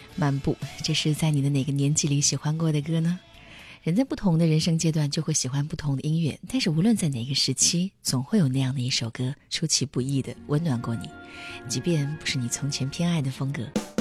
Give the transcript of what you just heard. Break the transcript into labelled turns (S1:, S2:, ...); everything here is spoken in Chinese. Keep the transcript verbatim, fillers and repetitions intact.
S1: 漫步，这是在你的哪个年纪里喜欢过的歌呢？人在不同的人生阶段就会喜欢不同的音乐，但是无论在哪个时期，总会有那样的一首歌出其不意地温暖过你，即便不是你从前偏爱的风格。